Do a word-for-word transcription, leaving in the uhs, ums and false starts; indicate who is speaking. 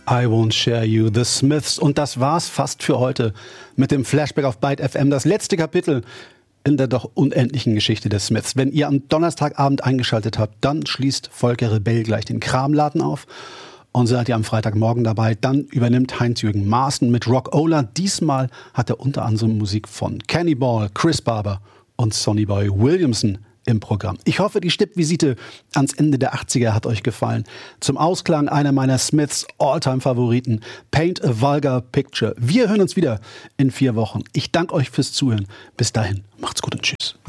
Speaker 1: I Won't Share You, The Smiths. Und das war's fast für heute mit dem Flashback auf Byte F M. Das letzte Kapitel in der doch unendlichen Geschichte der Smiths. Wenn ihr am Donnerstagabend eingeschaltet habt, dann schließt Volker Rebell gleich den Kramladen auf. Und seid ihr am Freitagmorgen dabei, dann übernimmt Heinz-Jürgen Maaßen mit Rock-Ola. Diesmal hat er unter anderem Musik von Cannibal, Chris Barber und Sonny Boy Williamson im Programm. Ich hoffe, die Stippvisite ans Ende der achtziger hat euch gefallen. Zum Ausklang einer meiner Smiths All-Time-Favoriten, Paint a Vulgar Picture. Wir hören uns wieder in vier Wochen. Ich danke euch fürs Zuhören. Bis dahin, macht's gut und tschüss.